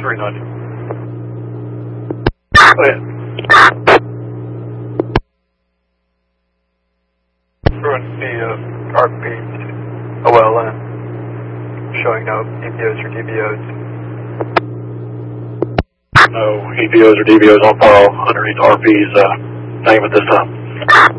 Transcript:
390. Go ahead. Ruin the RP OLN. Showing no EPOs or DBOs. No EPOs or DBOs on file underneath RP's name at this time.